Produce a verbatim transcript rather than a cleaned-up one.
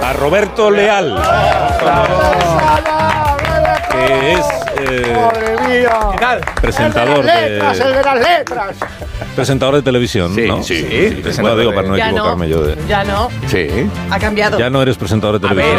a Roberto Leal, que es eh, ¡Madre mía! ¿Qué tal? presentador ¡El de las letras, de, el de las letras! presentador de televisión, Sí, ¿no? sí, Bueno, digo, para no Ya equivocarme no, yo de... ya no, Sí. ha cambiado. Ya no eres presentador de A ver, televisión.